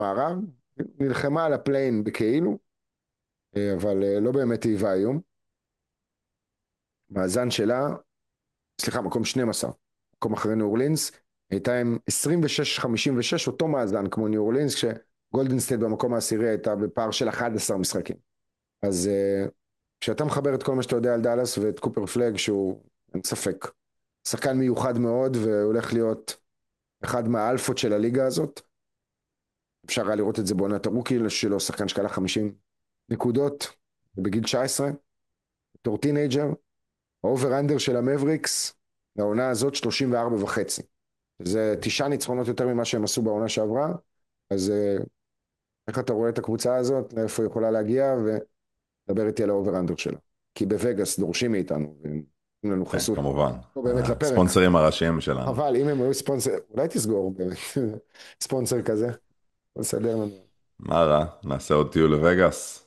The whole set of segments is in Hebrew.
מערב, נלחמה על הפליין בכאילו, אבל לא באמת היווה איום. מאזן שלה, סליחה, מקום 12, מקום אחרי ניו אורלינס, הייתה עם 26-56, אותו מאזן כמו ניו אורלינס, כשגולדן סטייט במקום העשירי הייתה בפער של 11 משחקים. אז כשאתה מחבר את כל מה שאתה יודע על דאלאס ואת קופר פלג, שהוא, אין ספק, שחקן מיוחד מאוד, והולך להיות אחד מהאלפות של הליגה הזאת, אפשר היה לראות את זה בעונת הרוקי שלו, שחקן שקלה 50 נקודות, בגיל 19, בתור טינג'ר, האובר אנדר של המבריקס, לעונה הזאת 34 וחצי. זה 9 ניצחונות יותר ממה שהם עשו בעונה שעברה, אז איך אתה רואה את הקבוצה הזאת, לאיפה היא יכולה להגיע, ודבר איתי על האובר אנדר שלה. כי בווגאס דורשים מאיתנו, ונותנים לנו כן, חסות. כמובן. לא באמת לפרק. הספונסרים הראשיים שלנו. אבל אם הם היו ספונסר, אולי תסגור באמת ספונסר כזה, בסדר לנו. מה רע? נעשה עוד טיול לווגאס.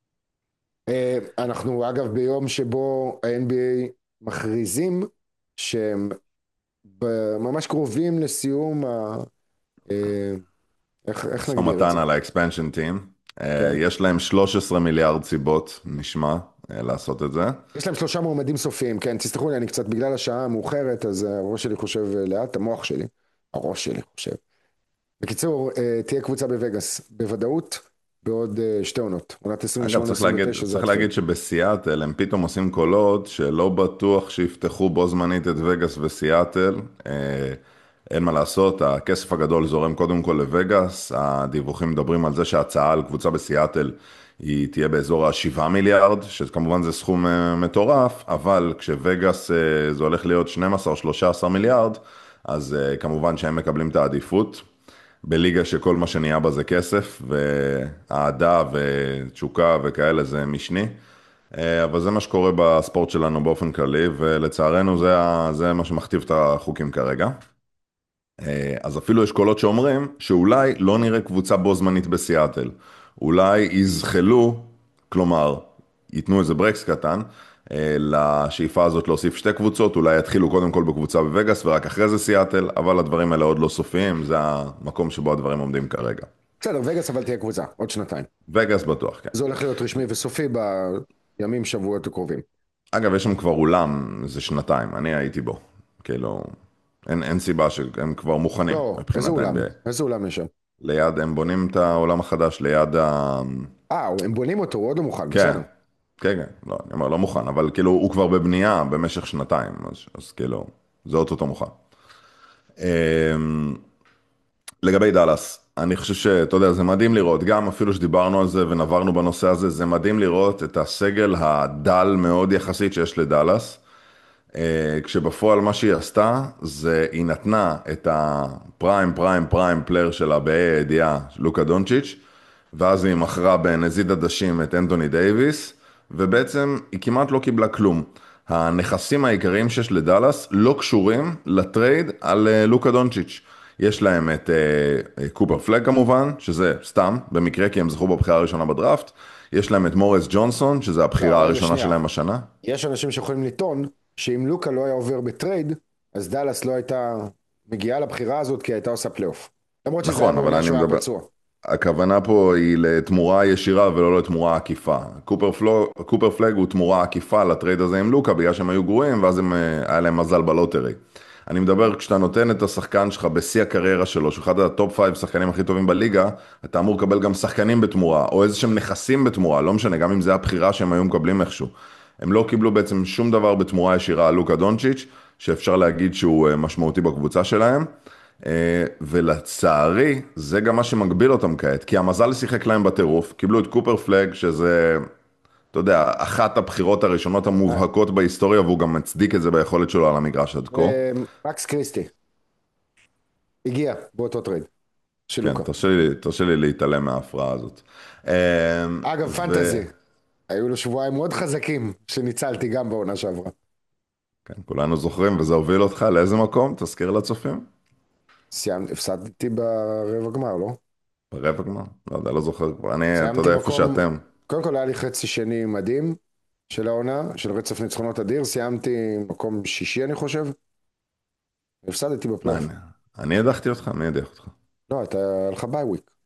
אנחנו אגב ביום שבו ה-NBA מכריזים שהם ממש קרובים לסיום אה, איך משא נגדיר את ומתן זה? על האקספנשן טים. כן. יש להם 13 מיליארד סיבות, נשמע, לעשות את זה. יש להם 3 מועמדים סופיים, כן, תסלחו לי, אני קצת בגלל השעה המאוחרת, אז הראש שלי חושב לאט, המוח שלי, הראש שלי חושב. בקיצור, תהיה קבוצה בווגאס, בוודאות, בעוד 2 עונות, עונת אגב, 28-29 זה צריך יתחיל. להגיד שבסיאטל הם פתאום עושים קולות שלא בטוח שיפתחו בו זמנית את וגאס וסיאטל. אין מה לעשות, הכסף הגדול זורם קודם כל לווגאס. הדיווחים מדברים על זה שההצעה על קבוצה בסיאטל היא תהיה באזור ה-7 מיליארד, שכמובן זה סכום מטורף, אבל כשווגאס זה הולך להיות 12 או 13 מיליארד, אז כמובן שהם מקבלים את העדיפות. בליגה שכל מה שנהיה בה זה כסף, ואהדה ותשוקה וכאלה זה משני. אבל זה מה שקורה בספורט שלנו באופן כללי, ולצערנו זה מה שמכתיב את החוקים כרגע. אז אפילו יש קולות שאומרים שאולי לא נראה קבוצה בו זמנית בסיאטל. אולי יזחלו, כלומר, ייתנו איזה ברקס קטן, לשאיפה הזאת להוסיף 2 קבוצות, אולי יתחילו קודם כל בקבוצה בווגאס ורק אחרי זה סיאטל, אבל הדברים האלה עוד לא סופיים, זה המקום שבו הדברים עומדים כרגע. בסדר, וגאס אבל תהיה קבוצה, עוד 2. וגאס בטוח, כן. זה הולך להיות רשמי וסופי בימים, שבועות הקרובים. אגב, יש שם כבר אולם, זה 2, אני הייתי בו. כאילו, אין סיבה שהם כבר מוכנים לא, איזה מבחינת אולם? ה-NBA. איזה אולם יש שם? ליד, הם בונים את העולם החדש ליד ה... הם בונים אותו, הוא עוד לא מוכן, כן, בסדר. כן, כן, לא, אני אומר, לא מוכן, אבל כאילו, הוא כבר בבנייה במשך 2, אז כאילו, זה אוטוטו מוכן. אמ, לגבי דאלאס, אני חושב שאתה יודע, זה מדהים לראות, גם אפילו שדיברנו על זה ונברנו בנושא הזה, זה מדהים לראות את הסגל הדל מאוד יחסית שיש לדאלאס. כשבפועל מה שהיא עשתה, זה היא נתנה את הפריים פריים פריים פלייר שלה בה"א הידיעה, לוקה דונצ'יץ', ואז היא מכרה בנזיד עדשים את אנטוני דייביס, ובעצם היא כמעט לא קיבלה כלום. הנכסים העיקריים שיש לדאלאס לא קשורים לטרייד על לוקה דונצ'יץ'. יש להם את קופר פלג כמובן, שזה סתם, במקרה כי הם זכו בבחירה הראשונה בדראפט. יש להם את מוריס ג'ונסון, שזה לא, הבחירה רגע, הראשונה שנייה. שלהם השנה. יש אנשים שיכולים לטעון שאם לוקה לא היה עובר בטרייד, אז דאלאס לא הייתה מגיעה לבחירה הזאת כי הייתה עושה פלייאוף. למרות שזה היה נכון, אבל בעונה אני שהוא היה מדבר, פצוע. הכוונה פה היא לתמורה ישירה ולא לתמורה עקיפה. קופר פלג הוא תמורה עקיפה לטרייד הזה עם לוקה בגלל שהם היו גרועים ואז היה להם מזל בלוטרי. אני מדבר כשאתה נותן את השחקן שלך בשיא הקריירה שלו, שהוא אחד הטופ 5 שחקנים הכי טובים בליגה, אתה אמור לקבל גם שחקנים בתמורה, או איזה שהם נכסים בתמורה, לא משנה, גם אם זה הבחירה שהם היו מקבלים איכשהו. הם לא קיבלו בעצם שום דבר בתמורה ישירה על לוקה דונצ'יץ', שאפשר להגיד שהוא משמעותי בקבוצה שלהם. ולצערי, זה גם מה שמגביל אותם כעת, כי המזל שיחק להם בטירוף, קיבלו את קופר פלג, שזה, אתה יודע, אחת הבחירות הראשונות אה, המובהקות בהיסטוריה, והוא גם מצדיק את זה ביכולת שלו על המגרש עד כה. מקס קריסטי הגיע באותו טרייד של כן, לוקה. תרשה לי להתעלם מההפרעה הזאת. אגב, פנטזי, היו לו שבועיים מאוד חזקים שניצלתי גם בעונה שעברה. וכן, כולנו זוכרים, וזה הוביל אותך לאיזה מקום? תזכיר לצופים. הפסדתי ברבע גמר, לא? ברבע גמר? לא יודע, לא זוכר כבר. אתה סיימתי יודע, איפה מקום, שאתם. קודם כל היה לי חצי שני מדהים של העונה, של רצף ניצחונות אדיר, סיימתי מקום שישי אני חושב, הפסדתי לא, בפלייאוף. אני הדחתי אותך? מי הדח אותך? לא, אתה, היה לך ביי וויק.